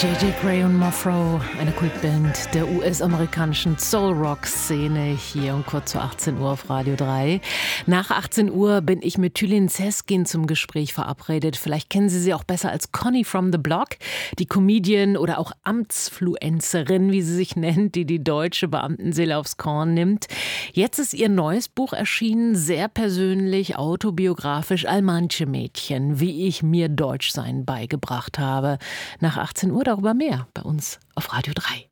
J.J. Grey und Mothra, eine Kultband der US-amerikanischen Soul-Rock-Szene, hier um kurz vor 18 Uhr auf Radio 3. Nach 18 Uhr bin ich mit Tülin Seskin zum Gespräch verabredet. Vielleicht kennen Sie sie auch besser als Conny from the Block, die Comedian oder auch Amtsfluencerin, wie sie sich nennt, die die deutsche Beamtenseele aufs Korn nimmt. Jetzt ist ihr neues Buch erschienen, sehr persönlich, autobiografisch, Allmanche Mädchen, wie ich mir Deutschsein beigebracht habe. Nach 18 Uhr darüber mehr bei uns auf Radio 3.